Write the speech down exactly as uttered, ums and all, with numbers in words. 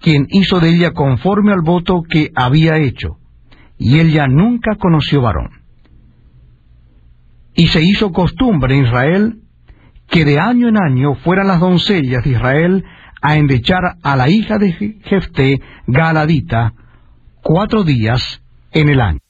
quien hizo de ella conforme al voto que había hecho, y ella nunca conoció varón. Y se hizo costumbre en Israel que de año en año fueran las doncellas de Israel a endechar a la hija de Jefté Galadita cuatro días en el año.